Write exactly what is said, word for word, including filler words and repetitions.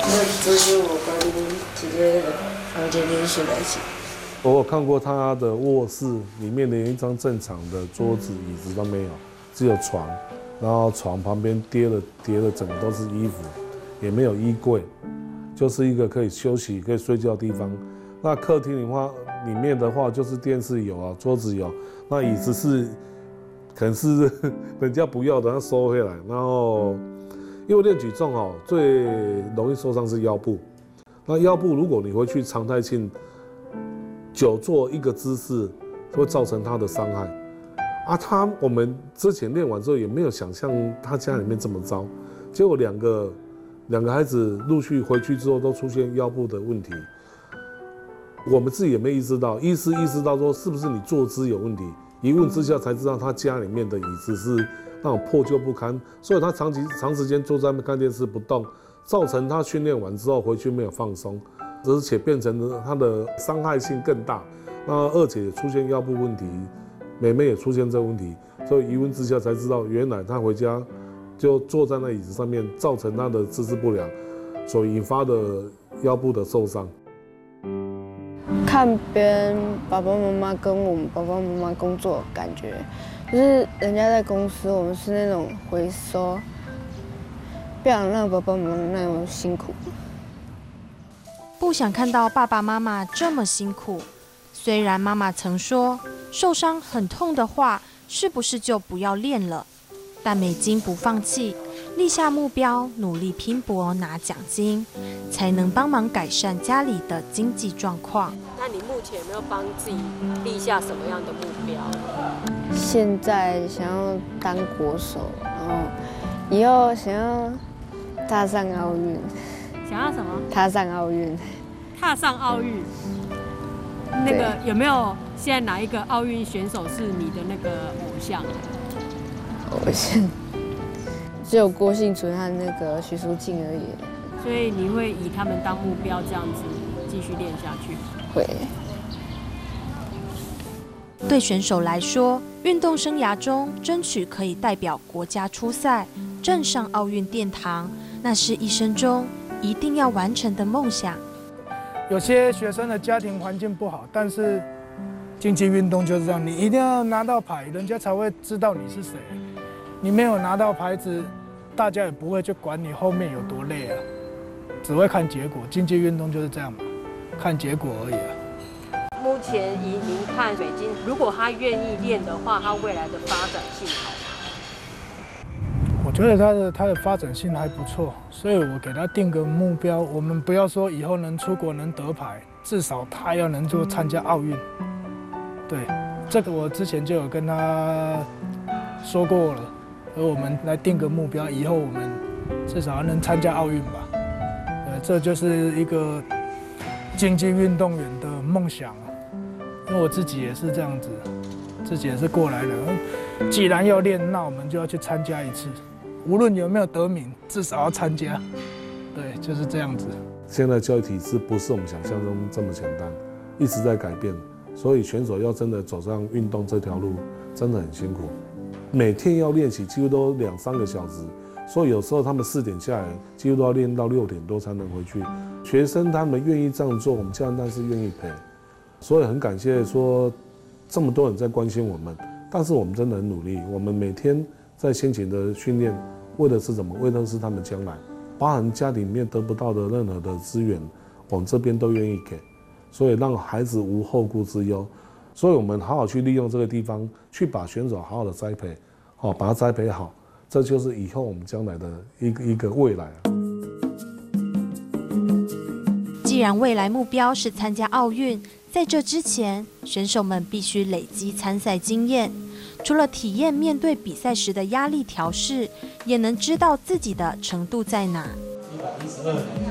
我昨天我跟姐姐的房间练习在一起。 我有看过他的卧室里面连一张正常的桌子、椅子都没有，只有床，然后床旁边叠了叠了整个都是衣服，也没有衣柜，就是一个可以休息、可以睡觉的地方。那客厅的话，里面的话就是电视有啊，桌子有，那椅子是可能是人家不要的，他收回来。然后因为练举重哦，最容易受伤是腰部。那腰部如果你回去常态性久坐一个姿势，会造成他的伤害。啊，他我们之前练完之后也没有想象他家里面这么糟，结果两个两个孩子陆续回去之后都出现腰部的问题。我们自己也没意识到，医师意识到说是不是你坐姿有问题，一问之下才知道他家里面的椅子是那种破旧不堪，所以他长期长时间坐在那边看电视不动，造成他训练完之后回去没有放松，而且变成了他的伤害性更大。那二姐也出现腰部问题，妹妹也出现这个问题，所以一问之下才知道，原来她回家就坐在那椅子上面，造成她的姿势不良，所引发的腰部的受伤。 看别人爸爸妈妈跟我们爸爸妈妈工作的感觉，就是人家在公司，我们是那种回收，不想让爸爸妈妈那么辛苦。 不想看到爸爸妈妈这么辛苦。虽然妈妈曾说受伤很痛的话，是不是就不要练了？但美金不放弃，立下目标，努力拼搏拿奖金，才能帮忙改善家里的经济状况。 那你目前有没有帮自己立下什么样的目标？ 现在想要当国手，然后以后想要踏上奥运。 想要什么？ 踏上奥运。 踏上奥运。那个有没有现在哪一个奥运选手是你的那个偶像？ 偶像只有郭婞淳和那个徐淑静而已。 所以你会以他们当目标，这样子继续练下去？ 会。 对选手来说，运动生涯中争取可以代表国家出赛，站上奥运殿堂，那是一生中一定要完成的梦想。 有些学生的家庭环境不好，但是竞技运动就是这样，你一定要拿到牌，人家才会知道你是谁。你没有拿到牌子，大家也不会去管你后面有多累啊，只会看结果。竞技运动就是这样嘛，看结果而已啊。 目前以您看美金，如果他愿意练的话，他未来的发展性好吗？ 我觉得他的他的发展性还不错，所以我给他定个目标，我们不要说以后能出国能得牌，至少他要能够参加奥运。对，这个我之前就有跟他说过了，而我们来定个目标，以后我们至少能参加奥运吧。呃，这就是一个竞技运动员的梦想啊，因为我自己也是这样子，自己也是过来人。既然要练，那我们就要去参加一次。无论有没有得名，至少要参加。对，就是这样子。 现在教育体制不是我们想象中这么简单，一直在改变，所以选手要真的走上运动这条路，真的很辛苦。每天要练习，几乎都两三个小时，所以有时候他们四点下来，几乎都要练到六点多才能回去。学生他们愿意这样做，我们家人当然是愿意陪，所以很感谢说这么多人在关心我们，但是我们真的很努力，我们每天在先前的训练。为的是什么？为的是他们将来，包含家里面得不到的任何的资源，我们这边都愿意给，所以让孩子无后顾之忧。所以我们好好去利用这个地方，去把选手好好的栽培，好把他栽培好，这就是以后我们将来的一个一个未来。 既然未来目标是参加奥运，在这之前，选手们必须累积参赛经验。除了体验面对比赛时的压力调试，也能知道自己的程度在哪。一百一十二。